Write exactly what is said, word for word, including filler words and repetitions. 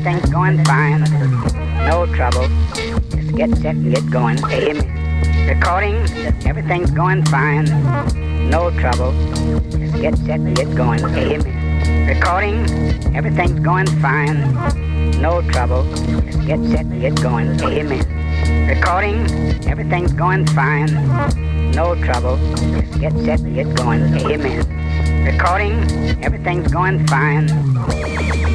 everything's going fine. No trouble. Just get set and get going. Amen. Recording, everything's going fine. No trouble. Just get set and get going. Amen. Recording, everything's going fine. No trouble. Just get set and get going. Amen. Recording, everything's going fine. No trouble. Just get set and get going. Amen. Recording, everything's going fine.